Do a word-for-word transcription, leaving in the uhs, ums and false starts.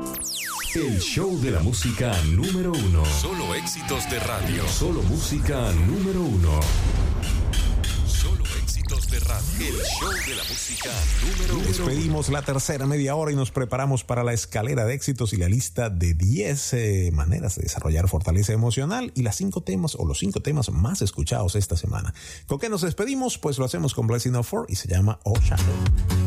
El show de la música número uno. Solo éxitos de radio. Solo música número uno. Solo éxitos de radio. El show de la música número uno. Despedimos la tercera media hora y nos preparamos para la escalera de éxitos y la lista de diez eh, maneras de desarrollar fortaleza emocional y las cinco temas o los cinco temas más escuchados esta semana. ¿Con qué nos despedimos? Pues lo hacemos con Blessing of Four y se llama Oh Shadow.